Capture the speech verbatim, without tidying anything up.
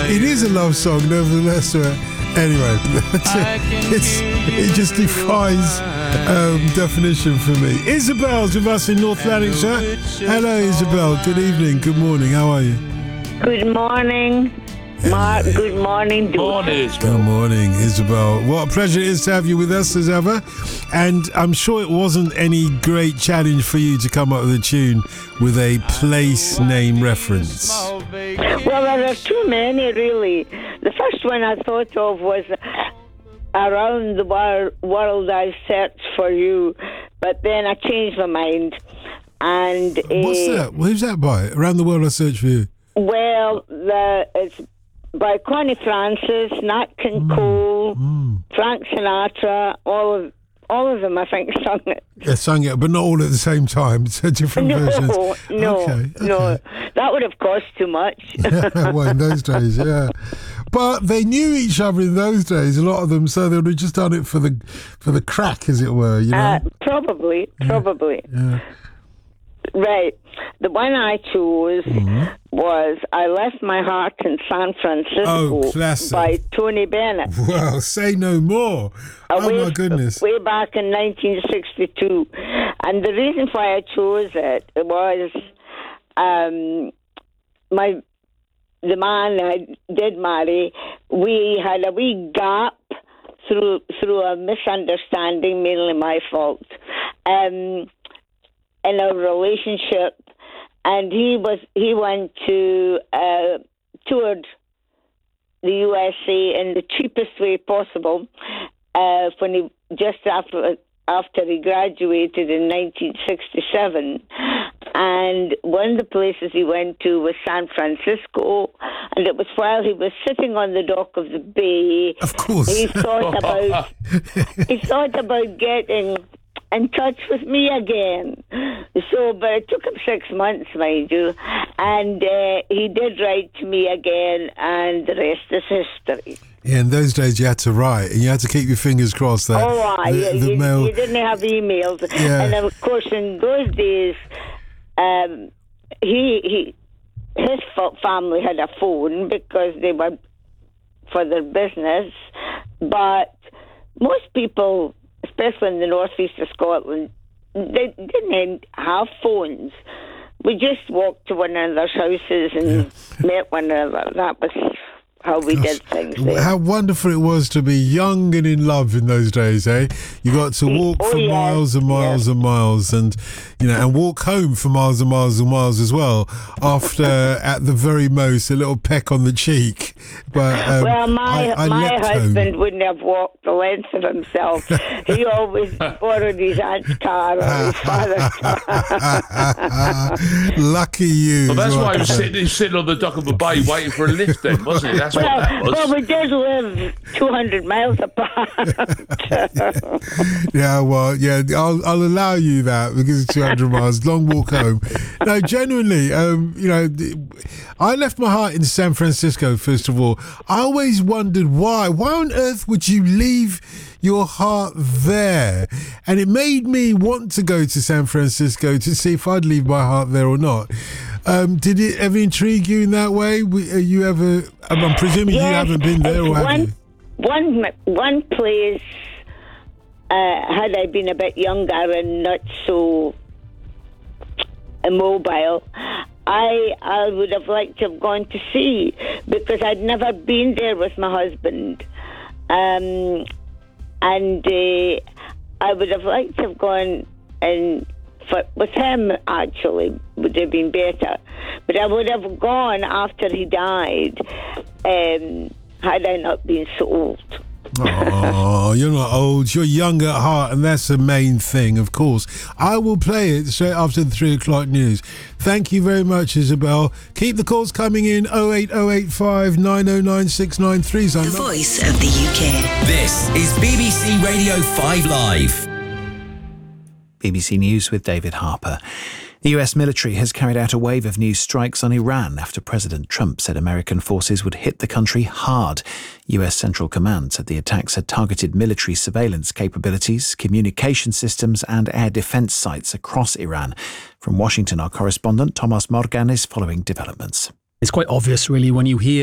It is a love song, nevertheless. Uh, anyway, it's, it just defies um, definition for me. Isabel's with us in North Lanarkshire. Hello, Isabel. Good evening. Good morning. How are you? Good morning, Mark. Good morning, Morning, Good morning, Isabel. What a pleasure it is to have you with us as ever. And I'm sure it wasn't any great challenge for you to come up with a tune with a place name reference. Well, there are too many, really. The first one I thought of was Around the Wor- World I Searched for You, but then I changed my mind. And uh, What's that? Who's that by? Around the World I Search for You. Well, the, it's by Connie Francis, Nat King Cole, mm. Frank Sinatra, all of all of them, I think, sung it. Yeah, sang it, but not all at the same time. So different No, versions. no, okay, okay. no. That would have cost too much. Well, in those days, yeah. But they knew each other in those days, a lot of them, so they would have just done it for the for the crack, as it were, you know? Uh, probably, probably. Yeah. Right. The one I chose Mm-hmm. was I Left My Heart in San Francisco Oh, classic. by Tony Bennett. Well, say no more. Uh, oh, way, my goodness. Way back in nineteen sixty-two. And the reason why I chose it was um, my the man I did marry, we had a wee gap through through a misunderstanding, mainly my fault, um, in our relationship. And he was he went to uh, toured the U S A in the cheapest way possible uh, when he just after after he graduated in nineteen sixty-seven. And one of the places he went to was San Francisco, and it was while he was sitting on the dock of the bay. Of course. He thought about he thought about getting in touch with me again. So, but it took him six months, mind you, and uh, he did write to me again, and the rest is history. Yeah, in those days you had to write, and you had to keep your fingers crossed that Oh, right. the, the you, mail... you didn't have emails. Yeah. And of course, in those days, um, he he his fa- family had a phone because they were for their business, but most people, especially in the northeast of Scotland, they didn't have phones. We just walked to one another's houses and yeah. met one another. That was how we Gosh, did things there. How wonderful it was to be young and in love in those days, eh? You got to walk oh, for yeah. miles and miles yeah. and miles, and you know, and walk home for miles and miles and miles as well. After, at the very most, a little peck on the cheek. But um, well, my I, I my husband home. wouldn't have walked the length of himself. He always borrowed his aunt's car or his father's car. Lucky you. Well, that's is what why I he was can say. sitting, he was sitting on the dock of a bay waiting for a lift then, wasn't he? That's what Well, that was. well, we did live two hundred miles apart. Yeah, well, yeah, I'll, I'll allow you that because it's two hundred miles, long walk home. No, genuinely, um, you know, I left my heart in San Francisco, first of all. I always wondered why. Why on earth would you leave your heart there? And it made me want to go to San Francisco to see if I'd leave my heart there or not. Um, did it ever intrigue you in that way? Are you ever, I'm presuming yes, you haven't been there, or have one, you? One, one place, uh, had I been a bit younger and not so immobile, I I would have liked to have gone to see, because I'd never been there with my husband. Um, and uh, I would have liked to have gone and for, with him, actually, would have been better. But I would have gone after he died, um, had I not been so old. Oh, you're not old. You're young at heart, and that's the main thing, of course. I will play it straight after the three o'clock news. Thank you very much, Isabel. Keep the calls coming in. oh eight oh eight five nine oh nine six nine three. The voice of the U K. This is B B C Radio five Live. B B C News with David Harper. The U S military has carried out a wave of new strikes on Iran after President Trump said American forces would hit the country hard. U S Central Command said the attacks had targeted military surveillance capabilities, communication systems and air defence sites across Iran. From Washington, our correspondent Thomas Morgan is following developments. It's quite obvious, really, when you hear